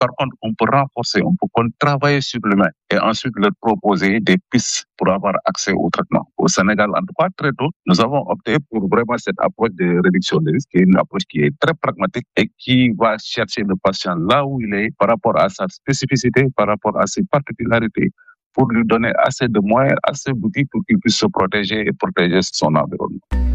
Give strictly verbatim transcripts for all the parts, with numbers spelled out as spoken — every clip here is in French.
Par contre, on peut renforcer, on peut travailler sur l'humain et ensuite leur proposer des pistes pour avoir accès au traitement. Au Sénégal, en tout cas, très tôt, nous avons opté pour vraiment cette approche de réduction des risques, qui est une approche qui est très pragmatique et qui va chercher le patient là où il est par rapport à sa spécificité, par rapport à ses particularités, pour lui donner assez de moyens, assez d'outils pour qu'il puisse se protéger et protéger son environnement.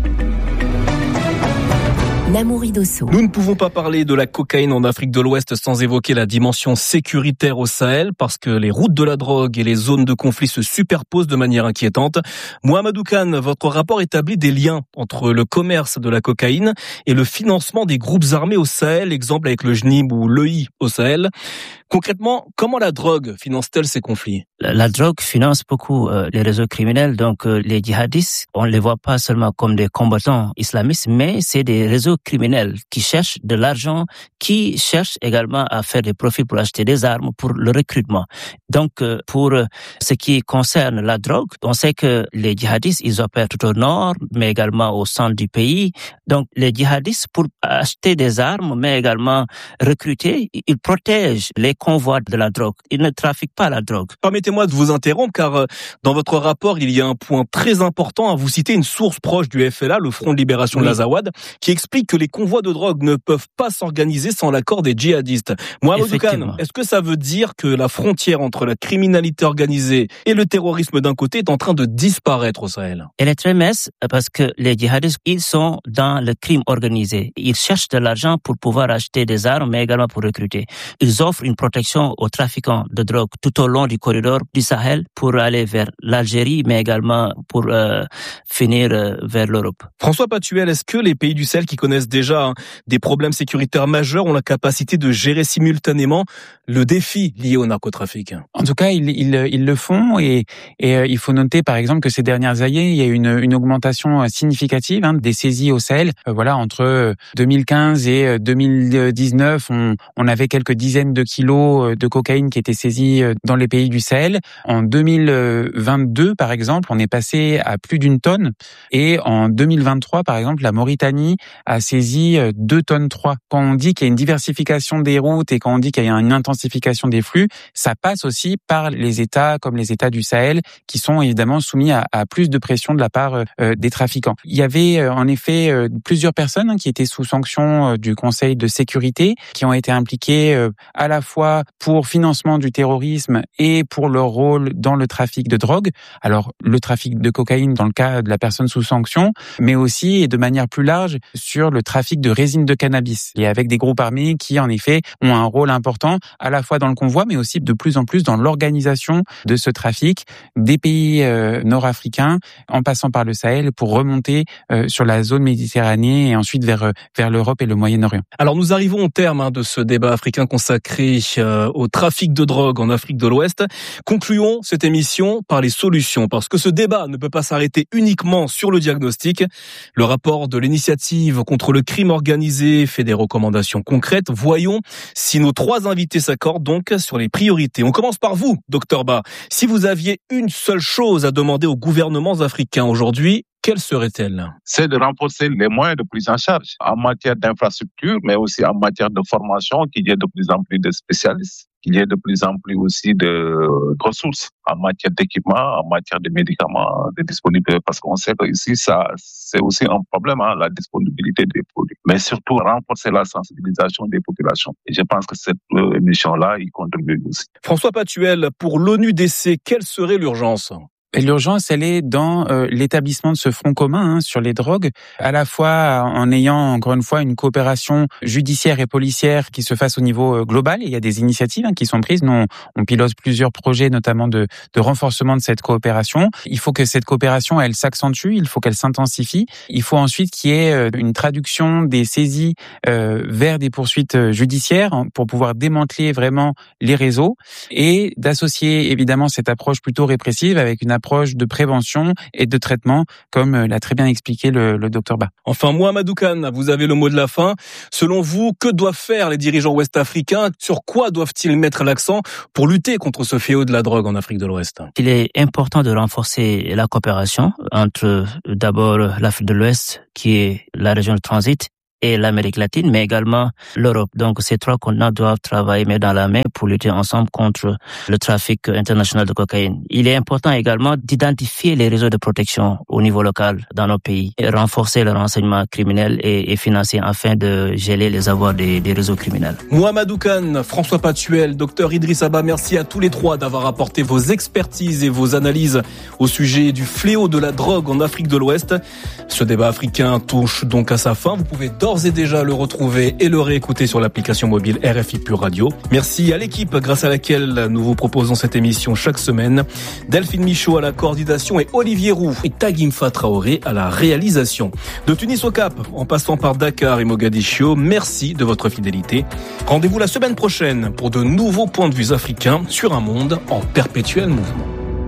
Namouri Dosso. Nous ne pouvons pas parler de la cocaïne en Afrique de l'Ouest sans évoquer la dimension sécuritaire au Sahel, parce que les routes de la drogue et les zones de conflit se superposent de manière inquiétante. Mohamedou Kane, votre rapport établit des liens entre le commerce de la cocaïne et le financement des groupes armés au Sahel, exemple avec le J N I B ou l'E I au Sahel. Concrètement, comment la drogue finance-t-elle ces conflits ? La, la drogue finance beaucoup euh, les réseaux criminels. Donc euh, les djihadistes, on ne les voit pas seulement comme des combattants islamistes, mais c'est des réseaux criminels qui cherchent de l'argent, qui cherchent également à faire des profits pour acheter des armes, pour le recrutement. Donc euh, pour euh, ce qui concerne la drogue, on sait que les djihadistes, ils opèrent tout au nord, mais également au centre du pays. Donc les djihadistes, pour acheter des armes, mais également recruter, ils protègent les convois de la drogue. Ils ne trafiquent pas la drogue. Permettez-moi de vous interrompre, car dans votre rapport, il y a un point très important. Vous citez une source proche du F L A, le Front de Libération oui. de l'Azawad, qui explique que les convois de drogue ne peuvent pas s'organiser sans l'accord des djihadistes. Mohamedou Kane, est-ce que ça veut dire que la frontière entre la criminalité organisée et le terrorisme d'un côté est en train de disparaître au Sahel ? Elle est très mince parce que les djihadistes, ils sont dans le crime organisé. Ils cherchent de l'argent pour pouvoir acheter des armes, mais également pour recruter. Ils offrent une protection aux trafiquants de drogue tout au long du corridor du Sahel pour aller vers l'Algérie, mais également pour euh, finir euh, vers l'Europe. François Patuel, est-ce que les pays du Sahel qui connaissent déjà hein, des problèmes sécuritaires majeurs ont la capacité de gérer simultanément le défi lié au narcotrafic ? En tout cas, ils, ils, ils le font et, et euh, il faut noter par exemple que ces dernières années, il y a eu une, une augmentation significative hein, des saisies au Sahel. Euh, voilà, entre deux mille quinze et deux mille dix-neuf, on, on avait quelques dizaines de kilos de cocaïne qui étaient saisis dans les pays du Sahel. En deux mille vingt-deux, par exemple, on est passé à plus d'une tonne. Et en deux mille vingt-trois, par exemple, la Mauritanie a saisi deux tonnes trois. Quand on dit qu'il y a une diversification des routes et quand on dit qu'il y a une intensification des flux, ça passe aussi par les États comme les États du Sahel qui sont évidemment soumis à, à plus de pression de la part euh, des trafiquants. Il y avait euh, en effet euh, plusieurs personnes hein, qui étaient sous sanction euh, du Conseil de sécurité, qui ont été impliquées euh, à la fois pour financement du terrorisme et pour leur rôle dans le trafic de drogue. Alors, le trafic de cocaïne dans le cas de la personne sous sanction, mais aussi et de manière plus large sur le trafic de résine de cannabis. Et avec des groupes armés qui, en effet, ont un rôle important à la fois dans le convoi, mais aussi de plus en plus dans l'organisation de ce trafic des pays euh, nord-africains en passant par le Sahel pour remonter euh, sur la zone méditerranéenne et ensuite vers, vers l'Europe et le Moyen-Orient. Alors, nous arrivons au terme hein, de ce débat africain consacré euh, au trafic de drogue en Afrique de l'Ouest. Concluons cette émission par les solutions, parce que ce débat ne peut pas s'arrêter uniquement sur le diagnostic. Le rapport de l'initiative contre le crime organisé fait des recommandations concrètes. Voyons si nos trois invités s'accordent donc sur les priorités. On commence par vous, docteur Ba. Si vous aviez une seule chose à demander aux gouvernements africains aujourd'hui, quelle serait-elle ? C'est de renforcer les moyens de prise en charge en matière d'infrastructure, mais aussi en matière de formation, qu'il y ait de plus en plus de spécialistes, qu'il y ait de plus en plus aussi de ressources en matière d'équipement, en matière de médicaments, de disponibilité, parce qu'on sait que ici, ça, c'est aussi un problème, hein, la disponibilité des produits. Mais surtout, renforcer la sensibilisation des populations. Et je pense que cette euh, émission-là, y contribue aussi. François Patuel, pour l'ONU D C, quelle serait l'urgence ? Et l'urgence, elle est dans euh, l'établissement de ce front commun hein, sur les drogues, à la fois en ayant, encore une fois, une coopération judiciaire et policière qui se fasse au niveau euh, global. Il y a des initiatives hein, qui sont prises. Nous, on, on pilote plusieurs projets, notamment de, de renforcement de cette coopération. Il faut que cette coopération, elle s'accentue, il faut qu'elle s'intensifie. Il faut ensuite qu'il y ait euh, une traduction des saisies euh, vers des poursuites judiciaires hein, pour pouvoir démanteler vraiment les réseaux et d'associer évidemment cette approche plutôt répressive avec une approche de prévention et de traitement, comme l'a très bien expliqué le, le docteur Ba. Enfin, Mohamedou Kane, vous avez le mot de la fin. Selon vous, que doivent faire les dirigeants ouest-africains ? Sur quoi doivent-ils mettre l'accent pour lutter contre ce fléau de la drogue en Afrique de l'Ouest ? Il est important de renforcer la coopération entre d'abord l'Afrique de l'Ouest, qui est la région de transit, et l'Amérique latine, mais également l'Europe. Donc ces trois continents doivent travailler main dans la main pour lutter ensemble contre le trafic international de cocaïne. Il est important également d'identifier les réseaux de protection au niveau local dans nos pays, et renforcer le renseignement criminel et, et financier afin de geler les avoirs des, des réseaux criminels. Mohamedou Kane, François Patuel, docteur Idriss Abba, merci à tous les trois d'avoir apporté vos expertises et vos analyses au sujet du fléau de la drogue en Afrique de l'Ouest. Ce débat africain touche donc à sa fin. Vous pouvez d'ores et déjà le retrouver et le réécouter sur l'application mobile R F I Pure Radio. Merci à l'équipe grâce à laquelle nous vous proposons cette émission chaque semaine. Delphine Michaud à la coordination et Olivier Roux et Tagimfa Traoré à la réalisation. De Tunis au Cap, en passant par Dakar et Mogadiscio, merci de votre fidélité. Rendez-vous la semaine prochaine pour de nouveaux points de vue africains sur un monde en perpétuel mouvement.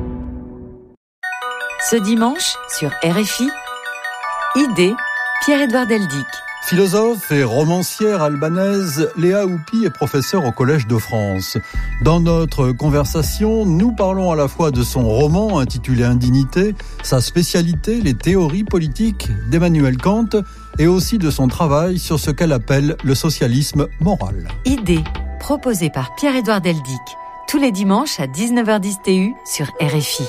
Ce dimanche, sur R F I, Idée, Pierre-Édouard Deldic. Philosophe et romancière albanaise, Léa Houpi est professeure au Collège de France. Dans notre conversation, nous parlons à la fois de son roman intitulé Indignité, sa spécialité, les théories politiques d'Emmanuel Kant, et aussi de son travail sur ce qu'elle appelle le socialisme moral. Idée, proposée par Pierre-Édouard Deldic, tous les dimanches à dix-neuf heures dix T U sur R F I.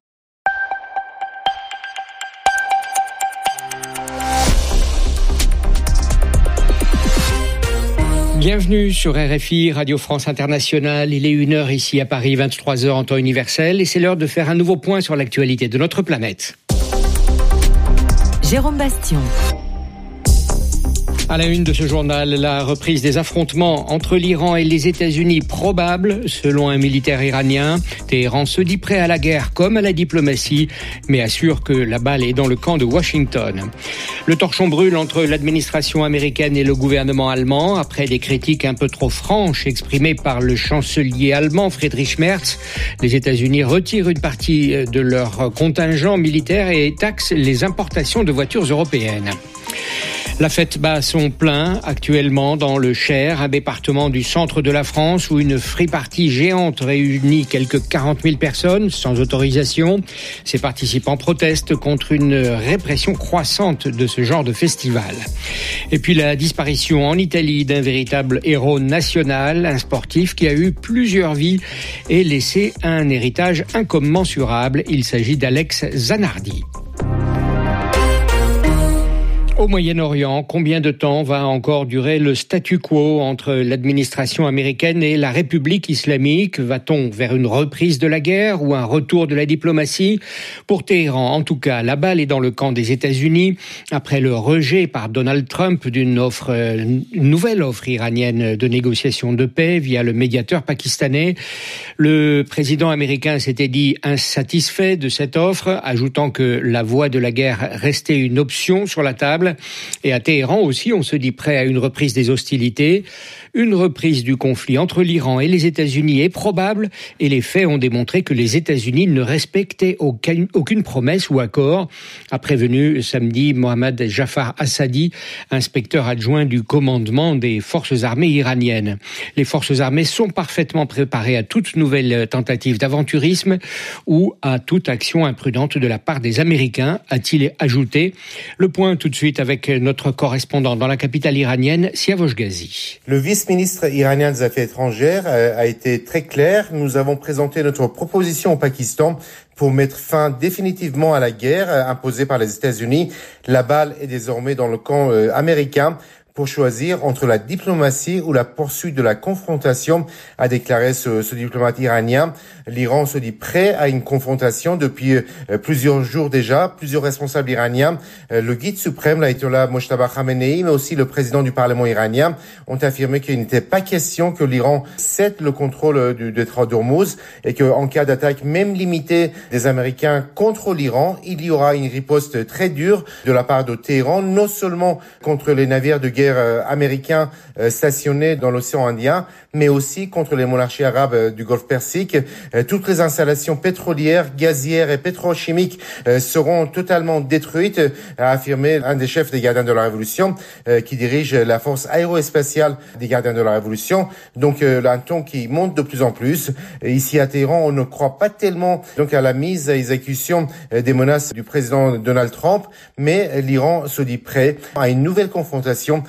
Bienvenue sur R F I, Radio France Internationale. Il est une heure ici à Paris, vingt-trois heures en temps universel, et c'est l'heure de faire un nouveau point sur l'actualité de notre planète. Jérôme Bastion. À la une de ce journal, la reprise des affrontements entre l'Iran et les États-Unis probable, selon un militaire iranien. Téhéran se dit prêt à la guerre comme à la diplomatie, mais assure que la balle est dans le camp de Washington. Le torchon brûle entre l'administration américaine et le gouvernement allemand, après des critiques un peu trop franches exprimées par le chancelier allemand Friedrich Merz. Les États-Unis retirent une partie de leur contingent militaire et taxent les importations de voitures européennes. La fête bat son plein actuellement dans le Cher, un département du centre de la France où une free-party géante réunit quelques quarante mille personnes sans autorisation. Ces participants protestent contre une répression croissante de ce genre de festival. Et puis la disparition en Italie d'un véritable héros national, un sportif qui a eu plusieurs vies et laissé un héritage incommensurable. Il s'agit d'Alex Zanardi. Au Moyen-Orient, combien de temps va encore durer le statu quo entre l'administration américaine et la République islamique ? Va-t-on vers une reprise de la guerre ou un retour de la diplomatie ? Pour Téhéran, en tout cas, la balle est dans le camp des États-Unis. Après le rejet par Donald Trump d'une offre, une nouvelle offre iranienne de négociation de paix via le médiateur pakistanais, le président américain s'était dit insatisfait de cette offre, ajoutant que la voie de la guerre restait une option sur la table. Et à Téhéran aussi, on se dit prêt à une reprise des hostilités. Une reprise du conflit entre l'Iran et les États-Unis est probable et les faits ont démontré que les États-Unis ne respectaient aucune, aucune promesse ou accord, a prévenu samedi Mohammad Jafar Assadi, inspecteur adjoint du commandement des forces armées iraniennes. Les forces armées sont parfaitement préparées à toute nouvelle tentative d'aventurisme ou à toute action imprudente de la part des Américains, a-t-il ajouté. Le point tout de suite avec notre correspondant dans la capitale iranienne, Siavosh Ghazi. Le vice-ministre iranien des Affaires étrangères a été très clair. Nous avons présenté notre proposition au Pakistan pour mettre fin définitivement à la guerre imposée par les États-Unis. La balle est désormais dans le camp américain pour choisir entre la diplomatie ou la poursuite de la confrontation, a déclaré ce, ce diplomate iranien. L'Iran se dit prêt à une confrontation depuis euh, plusieurs jours déjà. Plusieurs responsables iraniens, euh, le guide suprême, l'ayatollah Mojtaba Khamenei, mais aussi le président du Parlement iranien, ont affirmé qu'il n'était pas question que l'Iran cède le contrôle du détroit d'Ormuz et qu'en cas d'attaque même limitée des Américains contre l'Iran, il y aura une riposte très dure de la part de Téhéran, non seulement contre les navires de guerre américains stationnés dans l'océan Indien, mais aussi contre les monarchies arabes du Golfe Persique. Toutes les installations pétrolières, gazières et pétrochimiques seront totalement détruites, a affirmé un des chefs des gardiens de la Révolution, qui dirige la force aérospatiale des gardiens de la Révolution. Donc un ton qui monte de plus en plus. Ici à Téhéran, on ne croit pas tellement donc à la mise à exécution des menaces du président Donald Trump, mais l'Iran se dit prêt à une nouvelle confrontation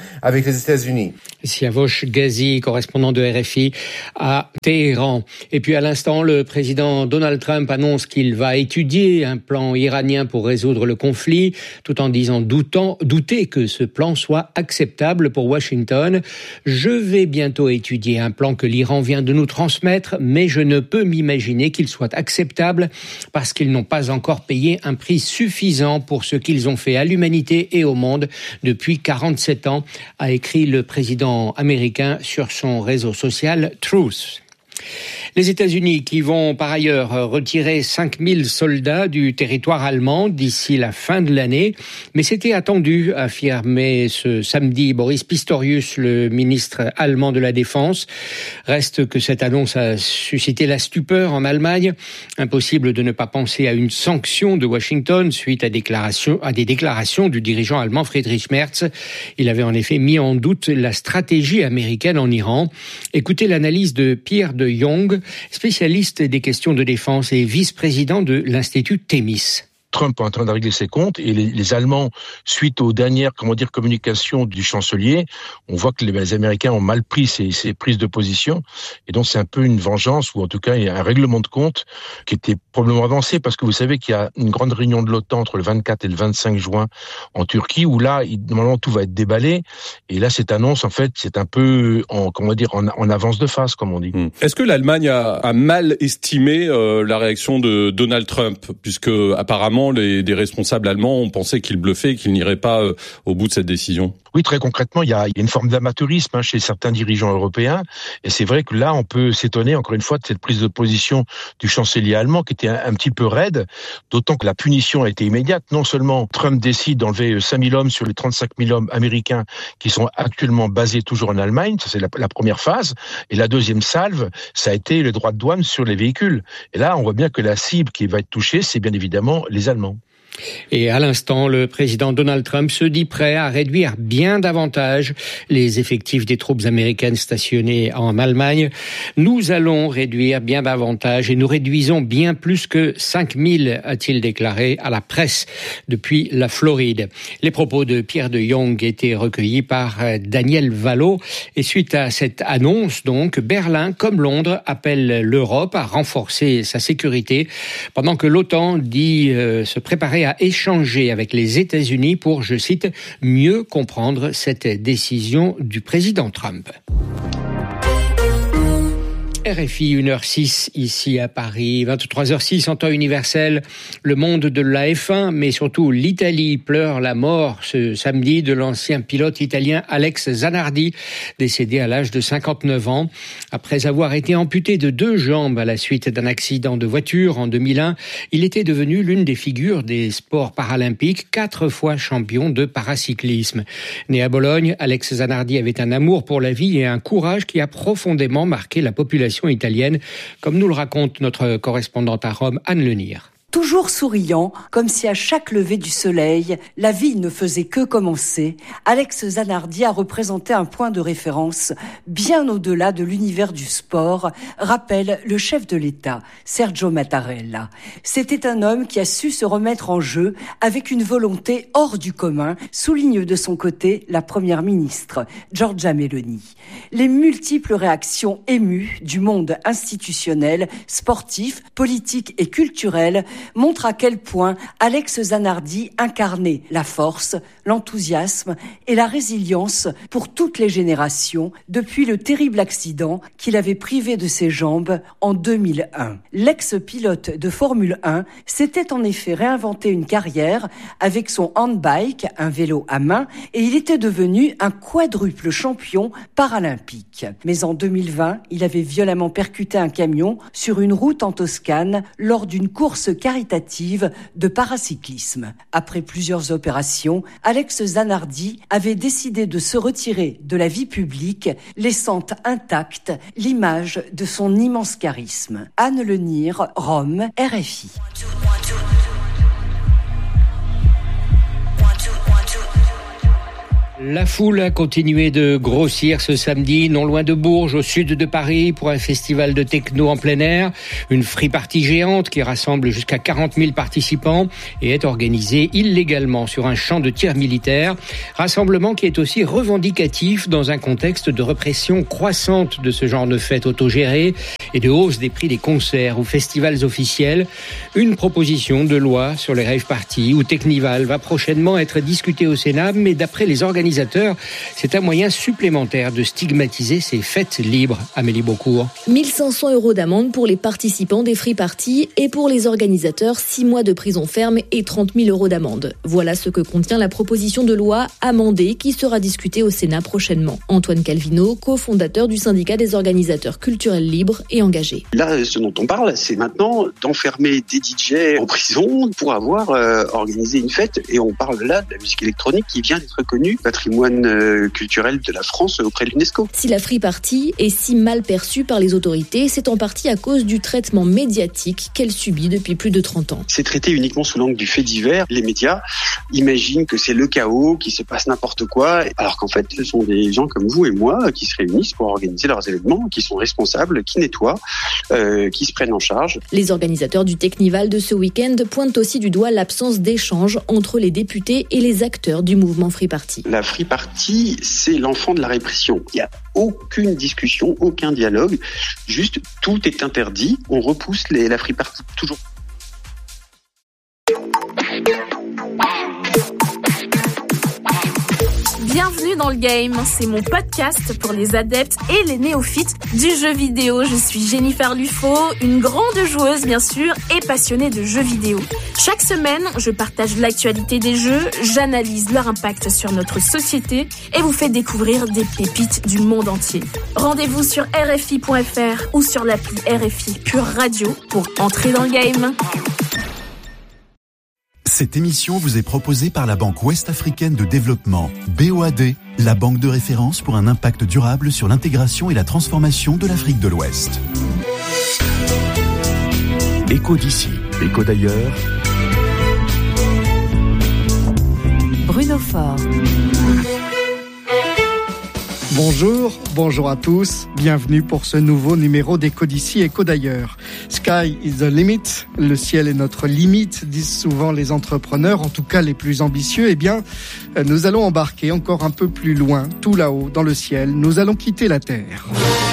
avec les États-Unis. Siavosh Ghazi, correspondant de R F I à Téhéran. Et puis à l'instant, le président Donald Trump annonce qu'il va étudier un plan iranien pour résoudre le conflit, tout en disant doutant, douter que ce plan soit acceptable pour Washington. Je vais bientôt étudier un plan que l'Iran vient de nous transmettre, mais je ne peux m'imaginer qu'il soit acceptable parce qu'ils n'ont pas encore payé un prix suffisant pour ce qu'ils ont fait à l'humanité et au monde depuis quarante-sept ans, a écrit le président américain sur son réseau social Truth. Les États-Unis qui vont par ailleurs retirer cinq mille soldats du territoire allemand d'ici la fin de l'année. Mais c'était attendu, a affirmé ce samedi Boris Pistorius, le ministre allemand de la Défense. Reste que cette annonce a suscité la stupeur en Allemagne. Impossible de ne pas penser à une sanction de Washington suite à, déclaration, à des déclarations du dirigeant allemand Friedrich Merz. Il avait en effet mis en doute la stratégie américaine en Iran. Écoutez l'analyse de Pierre de Jong, spécialiste des questions de défense et vice-président de l'Institut Thémis. Trump est en train de régler ses comptes et les, les Allemands, suite aux dernières, comment dire, communications du chancelier, on voit que les, les Américains ont mal pris ces, ces prises de position et donc c'est un peu une vengeance ou en tout cas il y a un règlement de compte qui était probablement avancé parce que vous savez qu'il y a une grande réunion de l'OTAN entre le vingt-quatre et le vingt-cinq juin en Turquie où là, il, normalement tout va être déballé et là cette annonce en fait c'est un peu en, comment dire, en, en avance de phase comme on dit. Mmh. Est-ce que l'Allemagne a, a mal estimé euh, la réaction de Donald Trump puisque apparemment Les, des responsables allemands ont pensé qu'il bluffait et qu'il n'irait pas euh, au bout de cette décision? Oui, très concrètement, il y a, il y a une forme d'amateurisme hein, chez certains dirigeants européens. Et c'est vrai que là, on peut s'étonner, encore une fois, de cette prise de position du chancelier allemand qui était un, un petit peu raide, d'autant que la punition a été immédiate. Non seulement Trump décide d'enlever cinq mille hommes sur les trente-cinq mille hommes américains qui sont actuellement basés toujours en Allemagne, ça c'est la, la première phase. Et la deuxième salve, ça a été le droit de douane sur les véhicules. Et là, on voit bien que la cible qui va être touchée, c'est bien évidemment les Allemands. Et à l'instant, le président Donald Trump se dit prêt à réduire bien davantage les effectifs des troupes américaines stationnées en Allemagne. Nous allons réduire bien davantage et nous réduisons bien plus que cinq mille, a-t-il déclaré à la presse depuis la Floride. Les propos de Pierre de Jong étaient recueillis par Daniel Valo. Et suite à cette annonce, donc, Berlin, comme Londres, appelle l'Europe à renforcer sa sécurité pendant que l'OTAN dit euh, se préparer à échanger avec les États-Unis pour, je cite, mieux comprendre cette décision du président Trump. R F I, une heure six ici à Paris, vingt-trois heures six en temps universel. Le monde de la F un, mais surtout l'Italie, pleure la mort ce samedi de l'ancien pilote italien Alex Zanardi, décédé à l'âge de cinquante-neuf ans. Après avoir été amputé de deux jambes à la suite d'un accident de voiture en deux mille un, il était devenu l'une des figures des sports paralympiques, quatre fois champion de paracyclisme. Né à Bologne, Alex Zanardi avait un amour pour la vie et un courage qui a profondément marqué la population italienne, comme nous le raconte notre correspondante à Rome, Anne Lenir. Toujours souriant, comme si à chaque lever du soleil, la vie ne faisait que commencer, Alex Zanardi a représenté un point de référence bien au-delà de l'univers du sport, rappelle le chef de l'État, Sergio Mattarella. C'était un homme qui a su se remettre en jeu avec une volonté hors du commun, souligne de son côté la première ministre, Giorgia Meloni. Les multiples réactions émues du monde institutionnel, sportif, politique et culturel montre à quel point Alex Zanardi incarnait la force, l'enthousiasme et la résilience pour toutes les générations depuis le terrible accident qu'il avait privé de ses jambes en deux mille un. L'ex-pilote de Formule un s'était en effet réinventé une carrière avec son handbike, un vélo à main, et il était devenu un quadruple champion paralympique. Mais en deux mille vingt, il avait violemment percuté un camion sur une route en Toscane lors d'une course caritative de paracyclisme. Après plusieurs opérations, Alex Zanardi avait décidé de se retirer de la vie publique, laissant intacte l'image de son immense charisme. Anne Lenir, Rome, R F I. La foule a continué de grossir ce samedi, non loin de Bourges, au sud de Paris, pour un festival de techno en plein air. Une free party géante qui rassemble jusqu'à quarante mille participants et est organisée illégalement sur un champ de tir militaire. Rassemblement qui est aussi revendicatif dans un contexte de répression croissante de ce genre de fêtes autogérées et de hausse des prix des concerts ou festivals officiels. Une proposition de loi sur les rave parties ou Technival va prochainement être discutée au Sénat, mais d'après les organisateurs, c'est un moyen supplémentaire de stigmatiser ces fêtes libres. Amélie Beaucourt. mille cinq cents euros d'amende pour les participants des free parties et pour les organisateurs, six mois de prison ferme et trente mille euros d'amende. Voilà ce que contient la proposition de loi amendée qui sera discutée au Sénat prochainement. Antoine Calvino, cofondateur du syndicat des organisateurs culturels libres et engagés. Là, ce dont on parle, c'est maintenant d'enfermer des D J en prison pour avoir euh, organisé une fête. Et on parle là de la musique électronique qui vient d'être reconnue patrimoine euh, culturel de la France auprès de l'UNESCO. Si la free party est si mal perçue par les autorités, c'est en partie à cause du traitement médiatique qu'elle subit depuis plus de trente ans. C'est traité uniquement sous l'angle du fait divers. Les médias imaginent que c'est le chaos, qu'il se passe n'importe quoi, alors qu'en fait, ce sont des gens comme vous et moi qui se réunissent pour organiser leurs événements, qui sont responsables, qui nettoient, euh, qui se prennent en charge. Les organisateurs du Technival de ce week-end pointent aussi du doigt l'absence d'échange entre les députés et les acteurs du mouvement free party. La free party, c'est l'enfant de la répression. Il n'y a aucune discussion, aucun dialogue, juste tout est interdit. On repousse les, la free party toujours. Bienvenue dans le game, c'est mon podcast pour les adeptes et les néophytes du jeu vidéo. Je suis Jennifer Lufo, une grande joueuse bien sûr et passionnée de jeux vidéo. Chaque semaine, je partage l'actualité des jeux, j'analyse leur impact sur notre société et vous fais découvrir des pépites du monde entier. Rendez-vous sur R F I point F R ou sur l'appli R F I Pure Radio pour entrer dans le game. Cette émission vous est proposée par la Banque Ouest-Africaine de Développement, B O A D, la banque de référence pour un impact durable sur l'intégration et la transformation de l'Afrique de l'Ouest. Écho d'ici, écho d'ailleurs. Bruno Faure. Bonjour, bonjour à tous, bienvenue pour ce nouveau numéro d'Écho d'ici, Écho d'ailleurs. Sky is the limit, le ciel est notre limite, disent souvent les entrepreneurs, en tout cas les plus ambitieux. Eh bien, nous allons embarquer encore un peu plus loin, tout là-haut, dans le ciel, nous allons quitter la Terre.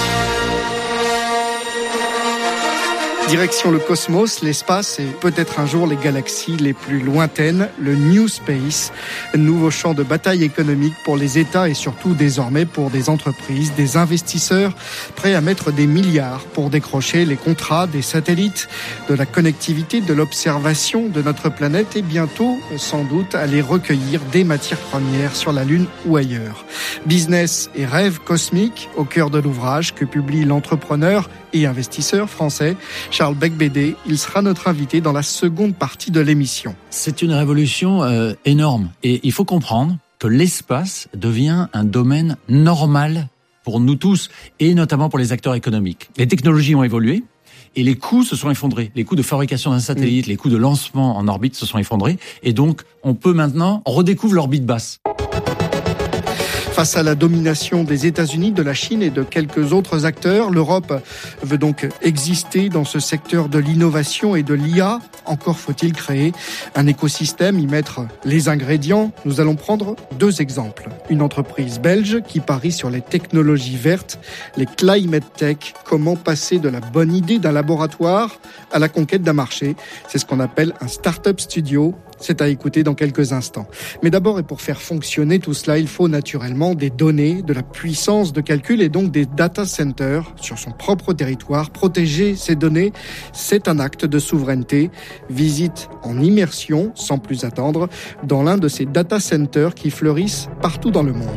Direction le cosmos, l'espace et peut-être un jour les galaxies les plus lointaines, le New Space, nouveau champ de bataille économique pour les États et surtout désormais pour des entreprises, des investisseurs prêts à mettre des milliards pour décrocher les contrats des satellites, de la connectivité, de l'observation de notre planète et bientôt, sans doute, aller recueillir des matières premières sur la Lune ou ailleurs. Business et rêve cosmique au cœur de l'ouvrage que publie l'entrepreneur et investisseur français Charles Becbédé. Il sera notre invité dans la seconde partie de l'émission. C'est une révolution euh, énorme et il faut comprendre que l'espace devient un domaine normal pour nous tous et notamment pour les acteurs économiques. Les technologies ont évolué et les coûts se sont effondrés. Les coûts de fabrication d'un satellite, mmh. les coûts de lancement en orbite se sont effondrés et donc on peut maintenant, on redécouvre l'orbite basse. Face à la domination des États-Unis, de la Chine et de quelques autres acteurs, l'Europe veut donc exister dans ce secteur de l'innovation et de l'I A. Encore faut-il créer un écosystème, y mettre les ingrédients. Nous allons prendre deux exemples. Une entreprise belge qui parie sur les technologies vertes, les Climate Tech. Comment passer de la bonne idée d'un laboratoire à la conquête d'un marché. C'est ce qu'on appelle un start-up studio. C'est à écouter dans quelques instants. Mais d'abord, et pour faire fonctionner tout cela, il faut naturellement des données, de la puissance de calcul et donc des data centers sur son propre territoire. Protéger ces données, c'est un acte de souveraineté. Visite en immersion, sans plus attendre, dans l'un de ces data centers qui fleurissent partout dans le monde.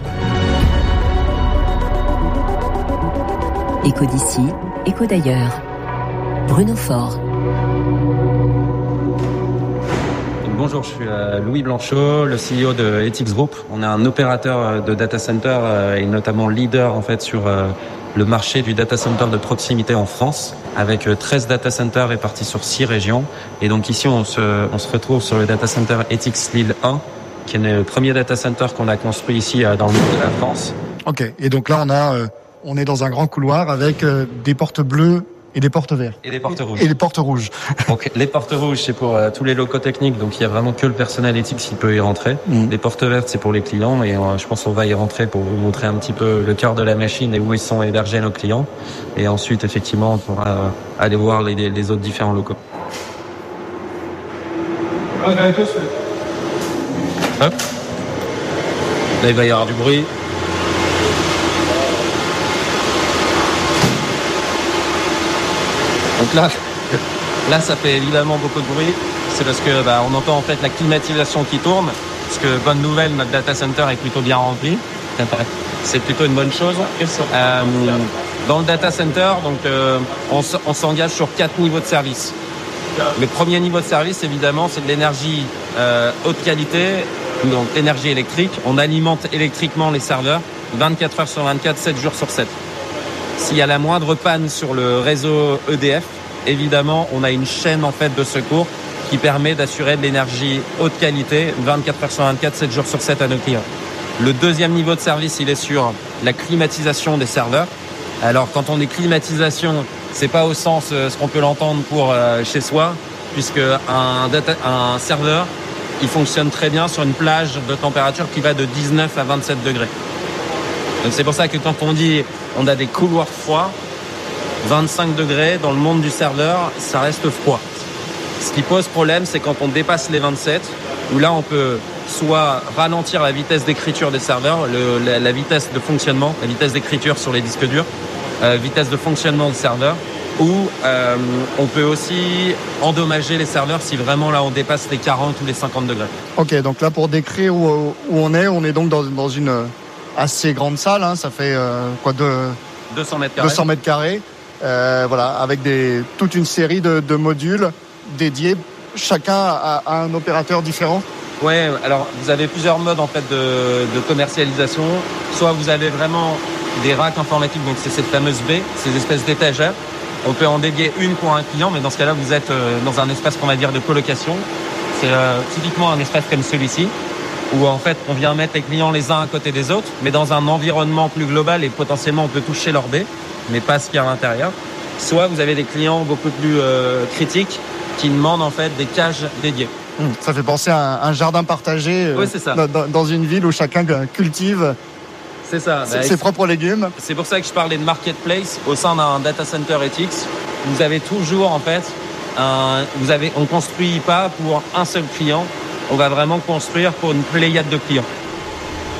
Écho d'ici, écho d'ailleurs. Bruno Faure. Bonjour, je suis Louis Blanchot, le C E O de Ethics Group. On est un opérateur de data center et notamment leader en fait sur le marché du data center de proximité en France, avec treize data centers répartis sur six régions. Et donc ici, on se, on se retrouve sur le data center Ethics Lille un, qui est le premier data center qu'on a construit ici dans le nord de la France. Ok, et donc là on a, euh, on est dans un grand couloir avec euh, des portes bleues et des portes vertes. Et des portes rouges. Et des portes rouges. Donc les portes rouges, c'est pour euh, tous les locaux techniques, donc il y a vraiment que le personnel éthique qui peut y rentrer. Mmh. Les portes vertes, c'est pour les clients, et euh, je pense qu'on va y rentrer pour vous montrer un petit peu le cœur de la machine et où ils sont hébergés nos clients. Et ensuite, effectivement, on pourra euh, aller voir les, les autres différents locaux. Hop. Là, il va y avoir du bruit. Donc là, là, ça fait évidemment beaucoup de bruit. C'est parce que bah, on entend en fait la climatisation qui tourne. Parce que bonne nouvelle, notre data center est plutôt bien rempli. C'est plutôt une bonne chose. Euh, dans le data center, donc euh, on, on s'engage sur quatre niveaux de service. Le premier niveau de service, évidemment, c'est de l'énergie euh, haute qualité, donc l'énergie électrique. On alimente électriquement les serveurs vingt-quatre heures sur vingt-quatre, sept jours sur sept. S'il y a la moindre panne sur le réseau E D F, évidemment, on a une chaîne en fait de secours qui permet d'assurer de l'énergie haute qualité vingt-quatre heures sur vingt-quatre, sept jours sur sept à nos clients. Le deuxième niveau de service, il est sur la climatisation des serveurs. Alors, quand on dit climatisation, c'est pas au sens euh, ce qu'on peut l'entendre pour euh, chez soi, puisque un, data, un serveur, il fonctionne très bien sur une plage de température qui va de dix-neuf à vingt-sept degrés. Donc c'est pour ça que quand on dit on a des couloirs froids, vingt-cinq degrés dans le monde du serveur, ça reste froid. Ce qui pose problème, c'est quand on dépasse les vingt-sept, où là on peut soit ralentir la vitesse d'écriture des serveurs, le, la, la vitesse de fonctionnement, la vitesse d'écriture sur les disques durs, euh, vitesse de fonctionnement du serveur, ou euh, on peut aussi endommager les serveurs si vraiment là on dépasse les quarante ou les cinquante degrés. Ok, donc là pour décrire où, où on est, on est donc dans, dans une assez grande salle, hein, ça fait euh, quoi de deux cents mètres carrés. deux cents mètres carrés, euh, voilà, avec des, toute une série de, de modules dédiés, chacun à, à un opérateur différent. Ouais, alors vous avez plusieurs modes en fait de, de commercialisation. Soit vous avez vraiment des racks informatiques, donc c'est cette fameuse baie, ces espèces d'étagères. On peut en dédier une pour un client, mais dans ce cas-là, vous êtes euh, dans un espace qu'on va dire de colocation. C'est euh, typiquement un espace comme celui-ci, où en fait on vient mettre les clients les uns à côté des autres, mais dans un environnement plus global et potentiellement on peut toucher leur baie, mais pas ce qu'il y a à l'intérieur. Soit vous avez des clients beaucoup plus euh, critiques qui demandent en fait des cages dédiées. Ça fait penser à un jardin partagé euh, oui, c'est ça. Dans, dans une ville où chacun cultive c'est ça. ses, bah, ses propres légumes. C'est pour ça que je parlais de marketplace au sein d'un data center Ethics. Vous avez toujours en fait, un, vous avez, on construit pas pour un seul client, on va vraiment construire pour une pléiade de clients.